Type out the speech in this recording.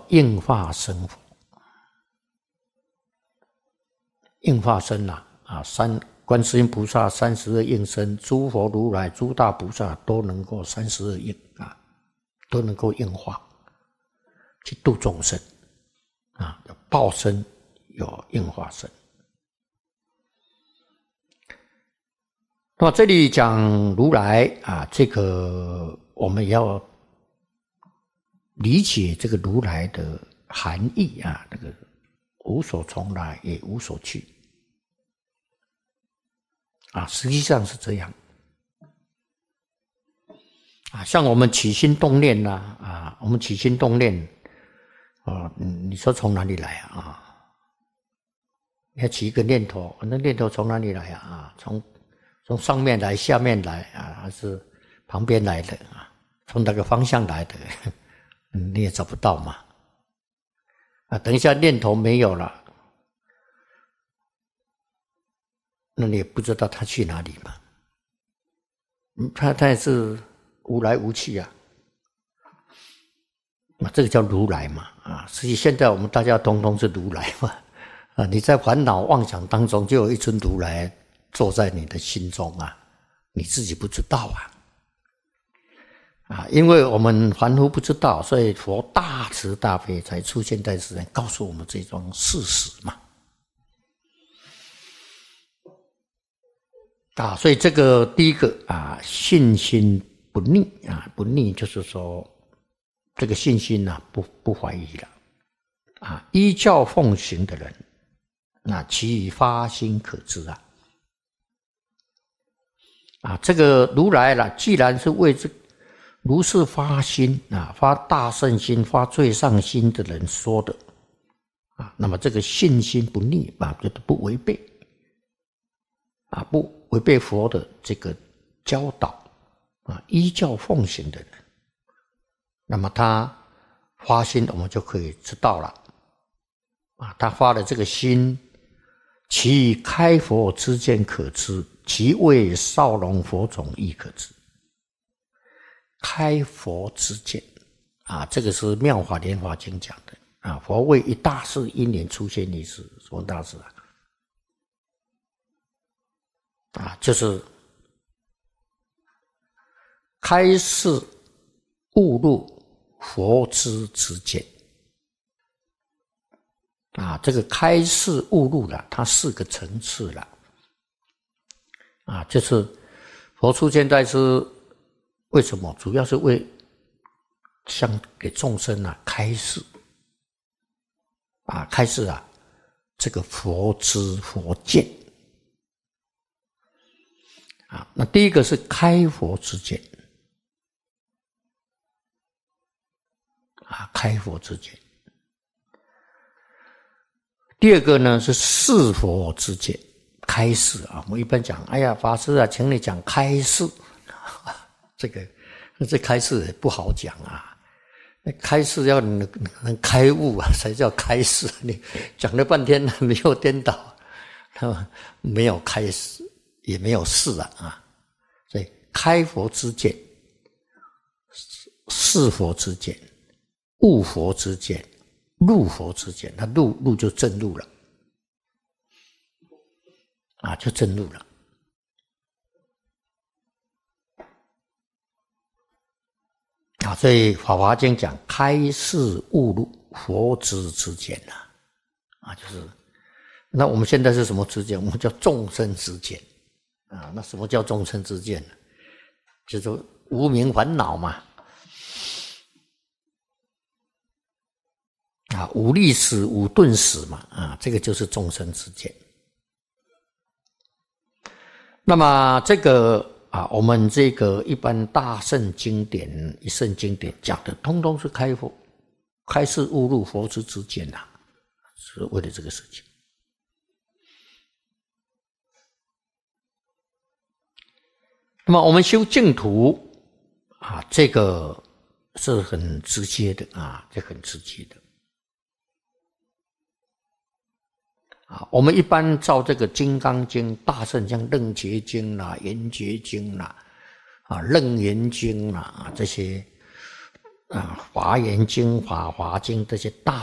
应化身佛。应化身观世音菩萨32应身，诸佛如来、诸大菩萨都能够32应都能够应化去度众生有报身，有应化身。那么这里讲如来这个我们要理解这个如来的含义那个无所从来也无所去实际上是这样像我们起心动念我们起心动念你说从哪里来你要起一个念头，那念头从哪里来从上面来、下面来还是旁边来的从哪个方向来的你也找不到嘛等一下念头没有了，那你也不知道他去哪里嘛他也是无来无去这个叫如来嘛实际现在我们大家通通是如来嘛你在烦恼妄想当中就有一尊如来坐在你的心中你自己不知道因为我们凡夫不知道，所以佛大慈大悲才出现在世间，告诉我们这桩事实嘛所以这个第一个信心不逆不逆就是说这个信心不怀疑了依教奉行的人其发心可知这个如来既然是为这如是发心发大圣心、发最上心的人说的那么这个信心不逆就不违背不违背佛的这个教导依教奉行的人，那么他发心我们就可以知道了他发的这个心，其开佛之见可知，其为少龙佛种亦可知。开佛之见这个是《妙法莲华经》讲的佛为一大事因缘出现一事，什么大事就是开示悟入佛之见这个开示悟入它4个层次了就是佛出现在世为什么？主要是为向给众生开示开示这个佛知佛见那第一个是开佛之见开佛之见。第二个呢是示佛之见，开示我们一般讲哎呀法师请你讲开示这开示也不好讲开示要能开悟才叫开示，你讲了半天没有颠倒没有开示也没有示所以开佛之见、示佛之见、悟佛之见、入佛之见，他入就证入了就证入了所以《法华经》讲开示悟入佛知之见就是那我们现在是什么之见？我们叫众生之见那什么叫众生之见呢？就是无明烦恼嘛无历史无顿始嘛这个就是众生之见。那么这个我们这个一般大圣经典、一圣经典讲的通通是开示悟入佛之见是为了这个事情。那么我们修净土这个是很直接的这很直接的我们一般照这个《金刚经》、大圣像《楞伽经》《圆觉经》《楞严经》这些华严经、法华经这些大